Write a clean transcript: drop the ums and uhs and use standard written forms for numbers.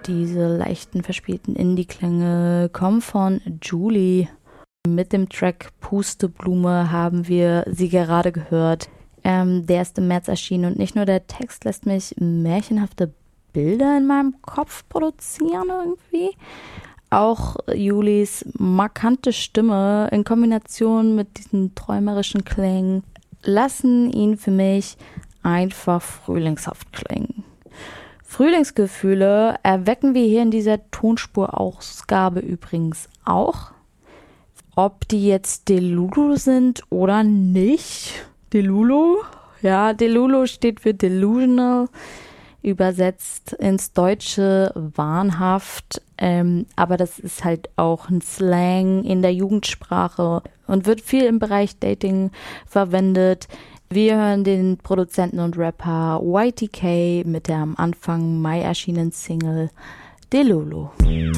Diese leichten, verspielten Indie-Klänge kommen von Julie. Mit dem Track Pusteblume haben wir sie gerade gehört. Der ist im März erschienen und nicht nur der Text lässt mich märchenhafte Bilder in meinem Kopf produzieren irgendwie. Auch Julis markante Stimme in Kombination mit diesen träumerischen Klängen lassen ihn für mich einfach frühlingshaft klingen. Frühlingsgefühle erwecken wir hier in dieser Tonspurausgabe übrigens auch. Ob die jetzt Delulu sind oder nicht. Delulu? Ja, Delulu steht für delusional, übersetzt ins Deutsche wahnhaft. Aber das ist halt auch ein Slang in der Jugendsprache und wird viel im Bereich Dating verwendet. Wir hören den Produzenten und Rapper YTK mit der am Anfang Mai erschienenen Single Delulu.